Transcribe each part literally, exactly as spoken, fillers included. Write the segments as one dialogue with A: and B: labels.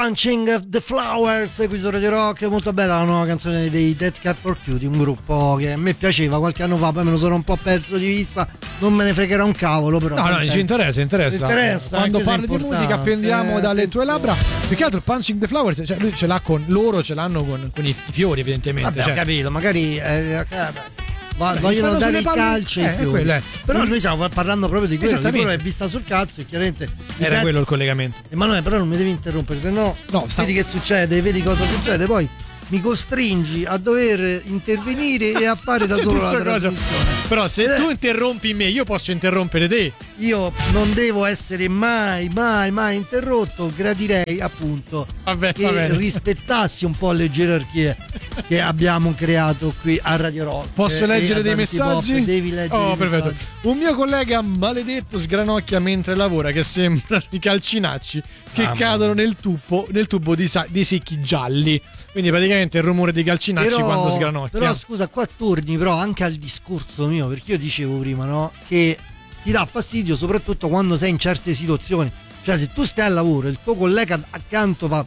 A: Punching the Flowers qui su Radio Rock, molto bella la nuova canzone dei Dead Cat for Cutie, un gruppo che a me piaceva qualche anno fa, poi me lo sono un po' perso di vista, non me ne fregherà un cavolo, però
B: no no ci interessa interessa,
A: interessa
B: quando parli di musica appendiamo eh, dalle tue labbra. Più che altro Punching the Flowers, cioè lui ce l'ha con loro, ce l'hanno con, con i fiori evidentemente.
A: Vabbè,
B: cioè.
A: ho capito, magari eh, Va, Beh, vogliono dare il calcio ai fiori,
B: eh.
A: Però noi stiamo parlando proprio di quello, di quello è vista sul cazzo e chiaramente
B: era
A: cazzo...
B: quello il collegamento.
A: Emanuele, però non mi devi interrompere, se no, no sta... vedi che succede, vedi cosa succede, poi mi costringi a dover intervenire e a fare da solo la trasmissione.
B: Però se eh. tu interrompi me, io posso interrompere te.
A: Io non devo essere mai, mai, mai interrotto. Gradirei appunto
B: vabbè,
A: che
B: vabbè.
A: rispettassi un po' le gerarchie che abbiamo creato qui a Radio Rock.
B: Posso leggere dei messaggi?
A: Pop, devi leggere
B: oh, perfetto.
A: Messaggi.
B: Un mio collega maledetto sgranocchia mentre lavora, che sembrano i calcinacci che ah, cadono nel tubo, nel tubo di, sa- di secchi gialli. Quindi praticamente il rumore dei calcinacci però, quando sgranocchia.
A: Però scusa, qua torni però anche al discorso mio, perché io dicevo prima, no? Che ti dà fastidio soprattutto quando sei in certe situazioni. Cioè se tu stai al lavoro e il tuo collega accanto fa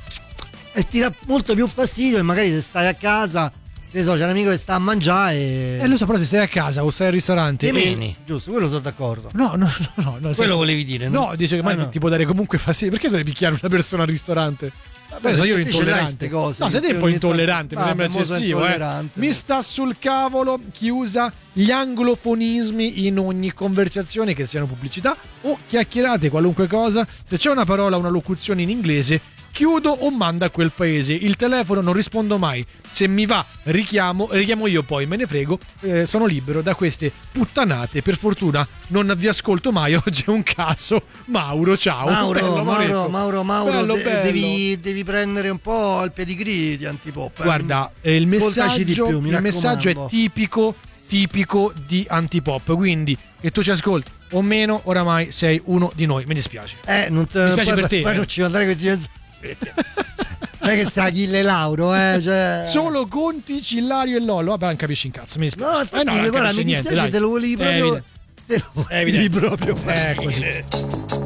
A: e ti dà molto più fastidio, e magari se stai a casa, ne so, c'è un amico che sta a mangiare e...
B: Eh lo so, però se stai a casa o stai al ristorante
A: e meni, giusto, quello sono d'accordo.
B: No, no, no, no, no
A: quello
B: senso...
A: volevi dire, no?
B: No, dice che
A: ah,
B: mai
A: no.
B: ti può dare comunque fastidio. Perché dovrei picchiare una persona al ristorante? Vabbè, so io ero intollerante.
A: Cose,
B: no, sei te un po' intollerante, mi sembra
A: vabbè,
B: eccessivo, eh. Mi sta sul cavolo chi usa gli anglofonismi in ogni conversazione, che siano pubblicità o chiacchierate, qualunque cosa. Se c'è una parola, una locuzione in inglese, chiudo o mando a quel paese. Il telefono non rispondo mai. Se mi va richiamo, richiamo io, poi me ne frego. Eh, sono libero da queste puttanate. Per fortuna non vi ascolto mai. Oggi è un caso. Mauro, ciao.
A: Mauro,
B: bello,
A: Mauro, Mauro, Mauro,
B: bello,
A: de-
B: bello.
A: Devi, devi prendere un po' il pedigree di Antipop.
B: Guarda, eh, il messaggio,
A: di più,
B: il messaggio è tipico, tipico di Antipop. Quindi che tu ci ascolti o meno, oramai sei uno di noi. Mi dispiace.
A: Eh, non te,
B: Mi dispiace
A: poi,
B: per te.
A: Poi
B: eh.
A: non ci mandare questi messaggi. Non è che sta Achille Lauro, eh, cioè...
B: Solo Conti, Cillario e Lollo. Vabbè, non capisci un cazzo, mi dispiace.
A: No, infatti,
B: eh no,
A: guarda, mi
B: niente,
A: dispiace,
B: dai.
A: te lo volevi proprio...
B: È
A: te lo volevi proprio fare.
B: È così.